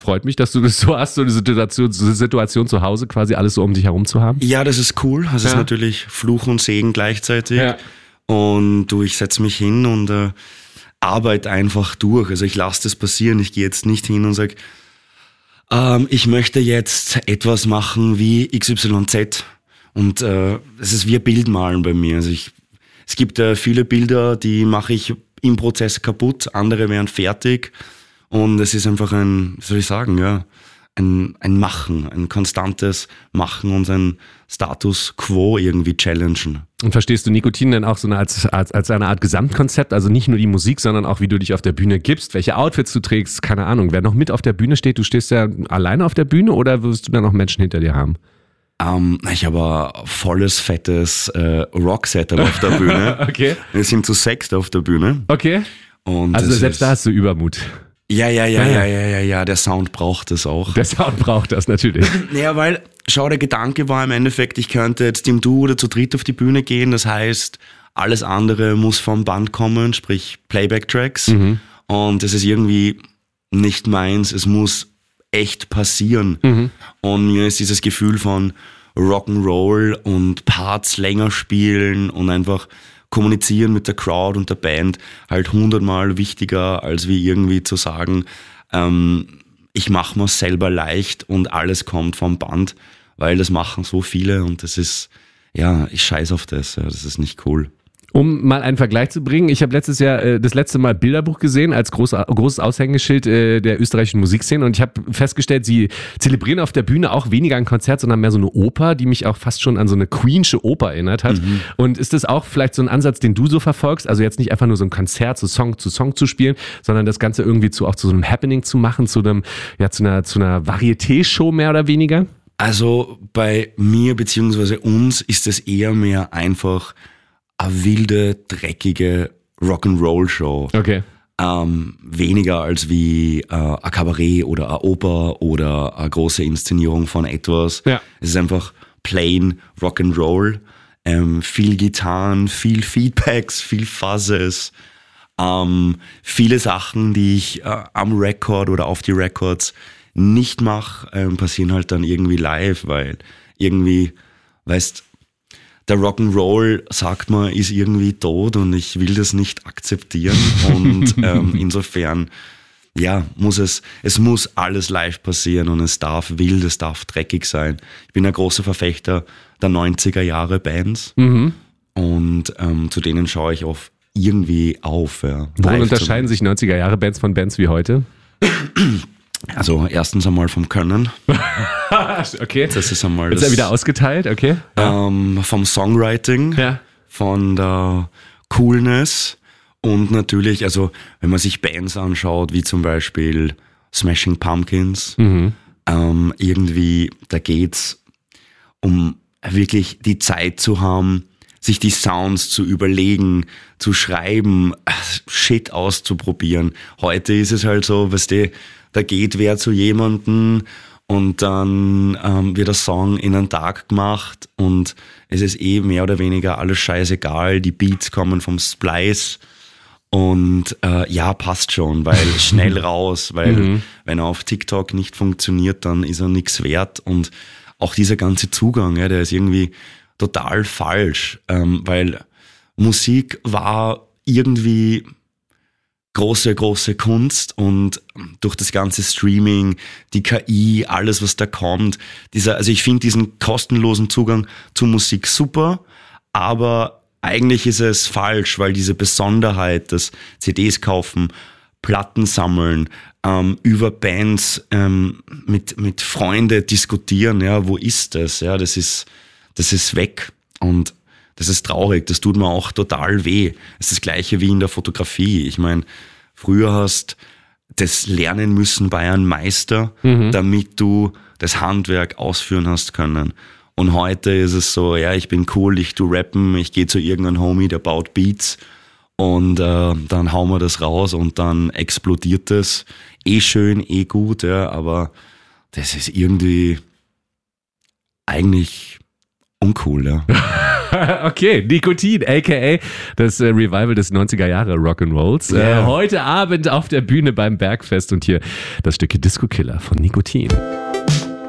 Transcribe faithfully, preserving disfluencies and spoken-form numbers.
Freut mich, dass du das so hast, so eine Situation, so eine Situation zu Hause, quasi alles so um dich herum zu haben. Ja, das ist cool. Das ja. ist natürlich Fluch und Segen gleichzeitig. Ja. Und du, ich setze mich hin und äh, arbeite einfach durch. Also ich lasse das passieren. Ich gehe jetzt nicht hin und sage, ähm, ich möchte jetzt etwas machen wie X Y Z. Und äh, es ist wie ein Bildmalen bei mir. Also ich, es gibt äh, viele Bilder, die mache ich im Prozess kaputt, andere werden fertig. Und es ist einfach ein, wie soll ich sagen, ja, ein, ein Machen, ein konstantes Machen und ein Status Quo irgendwie challengen. Und verstehst du Nikotin denn auch so eine als, als, als eine Art Gesamtkonzept? Also nicht nur die Musik, sondern auch wie du dich auf der Bühne gibst, welche Outfits du trägst, keine Ahnung. Wer noch mit auf der Bühne steht, du stehst ja alleine auf der Bühne oder wirst du da noch Menschen hinter dir haben? Um, ich habe ein volles, fettes äh, Rock-Setup auf der Bühne. Okay. Wir sind zu sechst auf der Bühne. Okay. Und also selbst ist, da hast du Übermut. Ja, ja, ja, ja, ja, ja, ja, der Sound braucht das auch. Der Sound braucht das natürlich. Ja, weil, schau, der Gedanke war im Endeffekt, ich könnte jetzt im Duo oder zu dritt auf die Bühne gehen, das heißt, alles andere muss vom Band kommen, sprich Playback-Tracks. Mhm. Und das ist irgendwie nicht meins, es muss echt passieren. Mhm. Und mir ist dieses Gefühl von Rock'n'Roll und Parts länger spielen und einfach kommunizieren mit der Crowd und der Band halt hundertmal wichtiger, als wie irgendwie zu sagen, ähm, ich mache mir selber leicht und alles kommt vom Band, weil das machen so viele und das ist, ja, ich scheiß auf das, ja, das ist nicht cool. Um mal einen Vergleich zu bringen, ich habe letztes Jahr äh, das letzte Mal Bilderbuch gesehen als groß, großes Aushängeschild äh, der österreichischen Musikszene und ich habe festgestellt, sie zelebrieren auf der Bühne auch weniger ein Konzert, sondern mehr so eine Oper, die mich auch fast schon an so eine Queensche Oper erinnert hat. Mhm. Und ist das auch vielleicht so ein Ansatz, den du so verfolgst? Also jetzt nicht einfach nur so ein Konzert, so Song zu Song zu spielen, sondern das Ganze irgendwie zu, auch zu so einem Happening zu machen, zu einem, ja, zu einer, zu einer Varieté-Show mehr oder weniger? Also bei mir beziehungsweise uns ist es eher mehr einfach eine wilde, dreckige Rock'n'Roll-Show. Okay. Ähm, weniger als wie äh, ein Kabarett oder eine Oper oder eine große Inszenierung von etwas. Ja. Es ist einfach plain Rock'n'Roll. Ähm, viel Gitarren, viel Feedbacks, viel Fuzzes. Ähm, viele Sachen, die ich äh, am Record oder auf die Records nicht mache, ähm, passieren halt dann irgendwie live, weil irgendwie, weißt, der Rock'n'Roll, sagt man, ist irgendwie tot und ich will das nicht akzeptieren und ähm, insofern, ja, muss es, es muss alles live passieren und es darf wild, es darf dreckig sein. Ich bin ein großer Verfechter der neunziger Jahre Bands mhm. und ähm, zu denen schaue ich oft irgendwie auf. Ja, worin unterscheiden sich neunziger Jahre Bands von Bands wie heute? Also erstens einmal vom Können. Okay. Das ist einmal das. Ist ja wieder ausgeteilt, okay. Ähm, vom Songwriting, ja. Von der Coolness und natürlich, also wenn man sich Bands anschaut, wie zum Beispiel Smashing Pumpkins, mhm. ähm, irgendwie, da geht's um wirklich die Zeit zu haben, sich die Sounds zu überlegen, zu schreiben, Shit auszuprobieren. Heute ist es halt so, weißt du, da geht wer zu jemandem und dann ähm, wird der Song in einen Tag gemacht und es ist eh mehr oder weniger alles scheißegal. Die Beats kommen vom Splice und äh, ja, passt schon, weil schnell raus, weil mhm. wenn er auf TikTok nicht funktioniert, dann ist er nichts wert und auch dieser ganze Zugang, ja, der ist irgendwie total falsch, ähm, weil Musik war irgendwie große, große Kunst und durch das ganze Streaming, die K I, alles was da kommt, dieser, also ich finde diesen kostenlosen Zugang zu Musik super, aber eigentlich ist es falsch, weil diese Besonderheit, das C Ds kaufen, Platten sammeln, ähm, über Bands ähm, mit, mit Freunden diskutieren, ja, wo ist das? Ja, das ist, das ist weg und das ist traurig, das tut mir auch total weh. Es ist das Gleiche wie in der Fotografie. Ich meine, früher hast das lernen müssen bei einem Meister, mhm. damit du das Handwerk ausführen hast können. Und heute ist es so, ja, ich bin cool, ich tu rappen, ich gehe zu irgendeinem Homie, der baut Beats und äh, dann hauen wir das raus und dann explodiert das. Eh schön, eh gut, ja, aber das ist irgendwie eigentlich uncool, ja. Okay, Nikotin, aka das äh, Revival des neunziger Jahre Rock'n'Rolls. Yeah. Äh, heute Abend auf der Bühne beim Bergfest und hier das Stück Disco Killer von Nikotin.